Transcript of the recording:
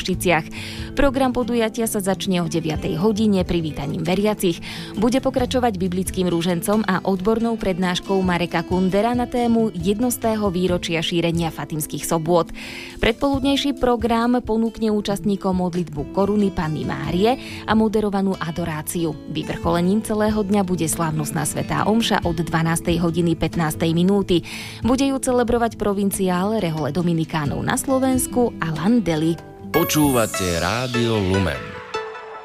Košiciach. Program podujatia sa začne o 9. hodine privítaním veriacich. Bude pokračovať biblickým rúžencom a odbornou prednáškou Mareka Kundera na tému 100. výročia šírenia fatimských sobôt. Predpoludnejší program ponúkne účastníkom modlitbu Koruny Panny Márie a moderovanú adoráciu. Vyvrcholením celého dňa bude slávnostná svätá omša od 12. hodiny 15. minúty. Bude ju celebrovať provinciál Rehole Dominikánov na Slovensku Alan Deli. Počúvate Rádio Lumen.